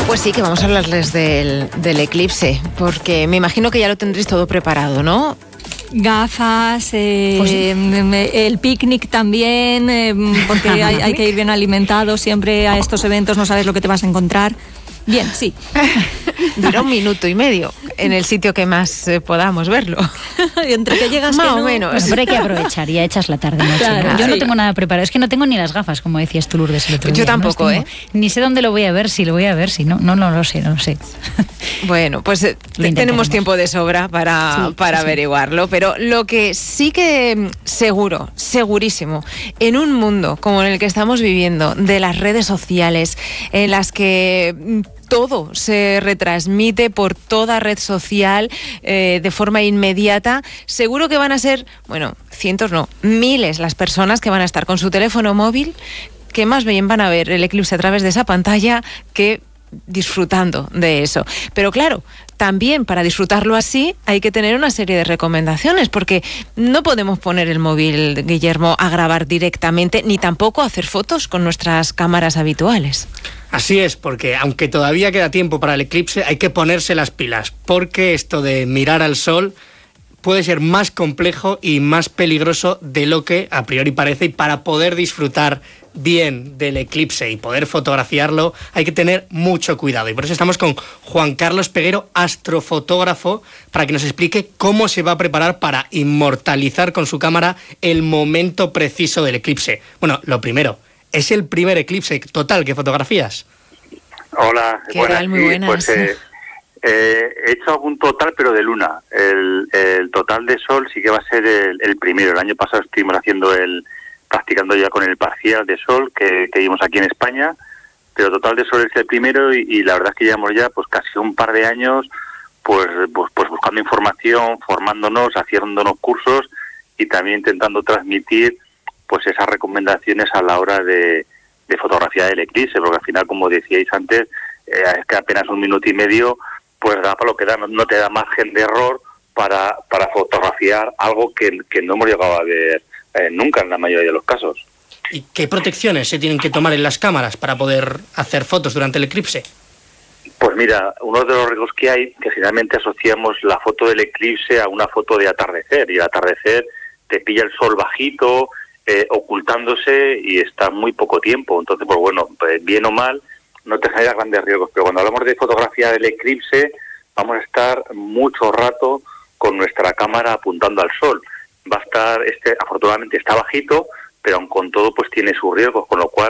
Pues sí, que vamos a hablarles del eclipse, porque me imagino que ya lo tendréis todo preparado, ¿no? Gafas, Pues sí. el picnic también, porque hay que ir bien alimentado siempre a estos eventos, no sabes lo que te vas a encontrar. Bien, sí. Dura 1 minuto y medio en el sitio que más podamos verlo. Entre que llegas más que o no, menos. Bueno, pero hay que aprovechar, ya echas la tarde-noche. Claro, ¿no? Yo no sí. tengo nada preparado, es que no tengo ni las gafas, como decías tú, Lourdes, el otro Yo día. tampoco, No las tengo. Ni sé dónde lo voy a ver, si lo voy a ver, si no lo sé. Bueno, pues tenemos tiempo de sobra para averiguarlo, pero lo que sí que segurísimo, en un mundo como en el que estamos viviendo, de las redes sociales, en las que todo se retransmite por toda red social de forma inmediata, seguro que van a ser, bueno, cientos no, miles las personas que van a estar con su teléfono móvil, que más bien van a ver el eclipse a través de esa pantalla que disfrutando de eso. Pero claro, también para disfrutarlo así hay que tener una serie de recomendaciones, porque no podemos poner el móvil, Guillermo, a grabar directamente, ni tampoco hacer fotos con nuestras cámaras habituales. Así es, porque aunque todavía queda tiempo para el eclipse, hay que ponerse las pilas, porque esto de mirar al sol puede ser más complejo y más peligroso de lo que a priori parece, y para poder disfrutar bien del eclipse y poder fotografiarlo hay que tener mucho cuidado, y por eso estamos con Juan Carlos Peguero, astrofotógrafo, para que nos explique cómo se va a preparar para inmortalizar con su cámara el momento preciso del eclipse. Bueno, lo primero, ¿es el primer eclipse total que fotografías? Hola, ¿Qué tal? Muy buenas. Pues he hecho algún total, pero de luna. El total de sol sí que va a ser el primero. El año pasado estuvimos practicando ya con el parcial de sol que vimos aquí en España, pero total de sol es el primero, y la verdad es que llevamos ya pues casi un par de años pues buscando información, formándonos, haciéndonos cursos y también intentando transmitir pues esas recomendaciones a la hora de fotografía del eclipse, porque al final, como decíais antes, es que apenas 1 minuto y medio pues da para lo que da, no te da margen de error para fotografiar algo que no hemos llegado a ver nunca en la mayoría de los casos. ¿Y qué protecciones se tienen que tomar en las cámaras para poder hacer fotos durante el eclipse? Pues mira, uno de los riesgos que hay, que generalmente asociamos la foto del eclipse a una foto de atardecer, y el atardecer te pilla el sol bajito, ocultándose, y está muy poco tiempo. Entonces, pues bueno, pues bien o mal, no te genera grandes riesgos. Pero cuando hablamos de fotografía del eclipse, vamos a estar mucho rato con nuestra cámara apuntando al sol. Va a estar, afortunadamente está bajito, pero aun con todo pues tiene sus riesgos, con lo cual